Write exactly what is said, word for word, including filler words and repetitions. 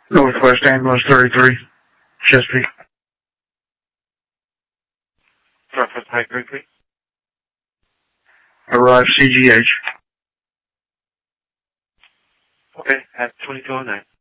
Northwest Ambulance thirty-three, Chesapeake. Northwest High Quickly. Arrive C G H. Okay, at twenty-two oh nine.